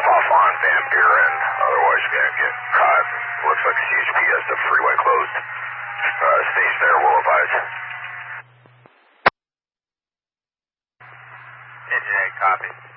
Drop off on Van Buren, otherwise you're going to get caught. Looks like CHP has the freeway closed. Station there, we'll advise. Engine 8, copy.